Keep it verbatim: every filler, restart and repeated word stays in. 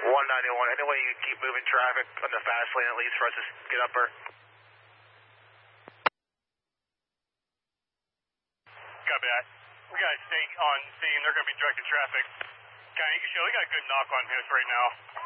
one ninety-one, any way you keep moving traffic on the fast lane at least for us to get up there? Copy that. We got a state on scene. They're going to be directing traffic. Okay, you can show we got a good knock on this right now.